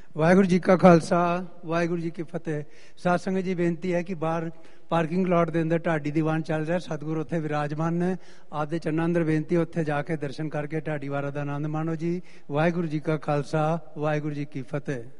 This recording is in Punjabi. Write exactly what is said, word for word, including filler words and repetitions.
ਵਾਹਿਗੁਰੂ ਜੀ ਕਾ ਖਾਲਸਾ ਵਾਹਿਗੁਰੂ ਜੀ ਕੀ ਫਤਿਹ। ਸਾਧ ਸੰਗਤ ਜੀ ਬੇਨਤੀ ਹੈ ਕਿ ਬਾਹਰ ਪਾਰਕਿੰਗ ਲਾਟ ਦੇ ਅੰਦਰ ਢਾਡੀ ਦੀਵਾਨ ਚੱਲ ਰਿਹਾ, ਸਤਿਗੁਰੂ ਉੱਥੇ ਵਿਰਾਜਮਾਨ ਨੇ। ਆਪਦੇ ਚਰਨਾਂ ਅੰਦਰ ਬੇਨਤੀ ਉੱਥੇ ਜਾ ਕੇ ਦਰਸ਼ਨ ਕਰਕੇ ਢਾਡੀ ਵਾਰਾਂ ਦਾ ਆਨੰਦ ਮਾਣੋ ਜੀ। ਵਾਹਿਗੁਰੂ ਜੀ ਕਾ ਖਾਲਸਾ ਵਾਹਿਗੁਰੂ ਜੀ ਕੀ ਫਤਿਹ।